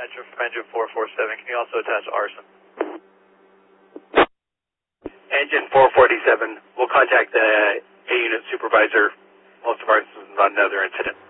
Dispatcher from engine 447, can you also attach arson? Engine 447, we'll contact the A unit supervisor. Most of ours is about another incident.